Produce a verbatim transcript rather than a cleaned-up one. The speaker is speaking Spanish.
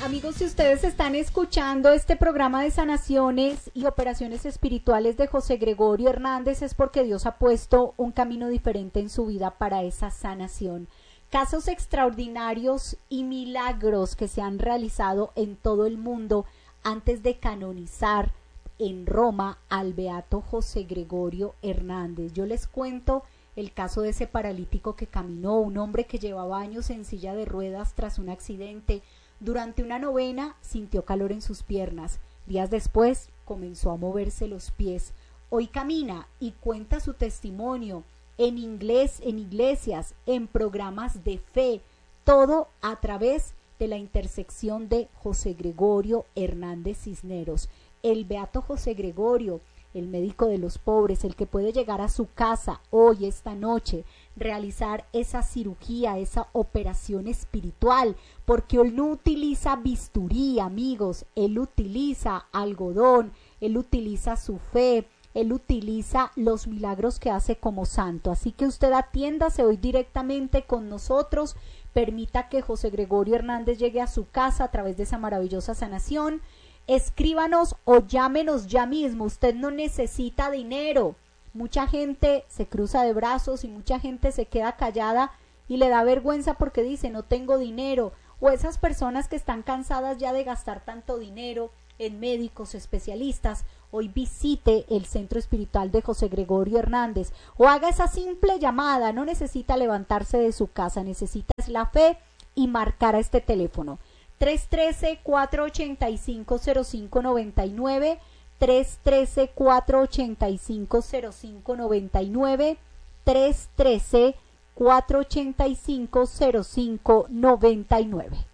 Amigos, si ustedes están escuchando este programa de sanaciones y operaciones espirituales de José Gregorio Hernández, es porque Dios ha puesto un camino diferente en su vida para esa sanación. Casos extraordinarios y milagros que se han realizado en todo el mundo antes de canonizar en Roma al beato José Gregorio Hernández. Yo les cuento el caso de ese paralítico que caminó, un hombre que llevaba años en silla de ruedas tras un accidente. Durante una novena sintió calor en sus piernas. Días después comenzó a moverse los pies. Hoy camina y cuenta su testimonio en inglés, en iglesias, en programas de fe, todo a través de la intersección de José Gregorio Hernández Cisneros. El beato José Gregorio, el médico de los pobres, el que puede llegar a su casa hoy, esta noche, realizar esa cirugía, esa operación espiritual, porque él no utiliza bisturí, amigos, él utiliza algodón, él utiliza su fe, él utiliza los milagros que hace como santo. Así que usted atiéndase hoy directamente con nosotros, permita que José Gregorio Hernández llegue a su casa a través de esa maravillosa sanación. Escríbanos o llámenos ya mismo, usted no necesita dinero. Mucha gente se cruza de brazos y mucha gente se queda callada y le da vergüenza porque dice no tengo dinero, o esas personas que están cansadas ya de gastar tanto dinero en médicos especialistas. Hoy visite el Centro Espiritual de José Gregorio Hernández o haga esa simple llamada, no necesita levantarse de su casa, necesita la fe y marcar a este teléfono tres uno tres, cuatro ocho cinco, cero cinco nueve nueve, tres uno tres, cuatro ocho cinco, cero cinco nueve nueve, tres uno tres, cuatro ocho cinco, cero cinco nueve nueve.